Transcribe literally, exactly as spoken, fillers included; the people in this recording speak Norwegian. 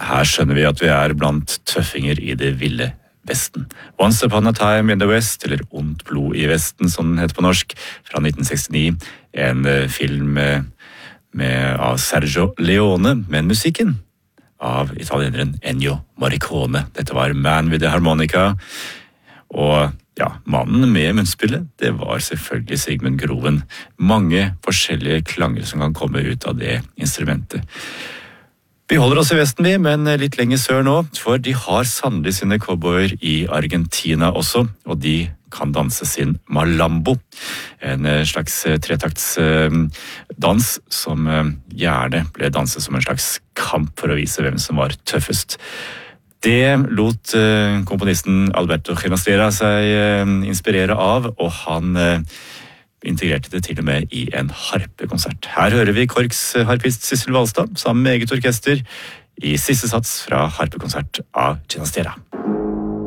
Her skjønner vi at vi er blant tøffinger i det ville Vesten. Once Upon a Time in the West, eller Ondt blod i Vesten, som den heter på norsk, fra nitten sekstini. En film med, med, av Sergio Leone, men musikken av italieneren Ennio Morricone. Dette var Man with the Harmonica, og ja, mannen med munnspillet, det var selvfølgelig Sigmund Groven. Mange forskjellige klanger som kan komme ut av det instrumentet. Vi holder oss i Vesten, vi, men litt lenger sør nå, for de har sannelig sine cowboyer i Argentina også, og de kan danse sin malambo. En slags tretaktsdans som gjerne ble danset som en slags kamp for å vise hvem som var tøffest. Det lot komponisten Alberto Ginastera seg inspirere av, og han integrerte det til og med i en harpekonsert. Her hører vi Korks harpist Sissel Valstad sammen med eget orkester i siste sats fra harpekonsert av Ginastera.